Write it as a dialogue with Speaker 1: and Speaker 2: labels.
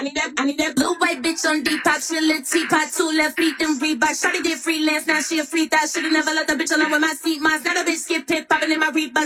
Speaker 1: I need that blue white bitch on Depop. She a little teapot, 2 left feet, then Reebok. Shawty did freelance, now she a freak. That should've never let the bitch alone with my seat. Mine's not a bitch, skip pip, popping in my Reebok.